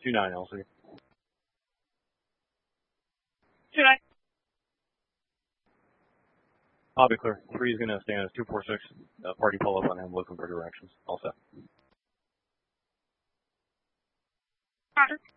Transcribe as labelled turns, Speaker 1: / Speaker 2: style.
Speaker 1: 2-9 LC.
Speaker 2: 2-9.
Speaker 1: I'll be clear. 3 is going to stand as 246. Party pull up on him looking for directions. All set.
Speaker 2: Roger.